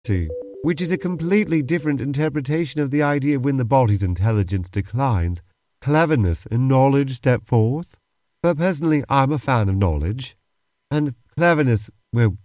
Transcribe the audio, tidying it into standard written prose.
which is a completely different interpretation of the idea of when the body's intelligence declines, cleverness and knowledge step forth. But personally, I'm a fan of knowledge. And cleverness, well,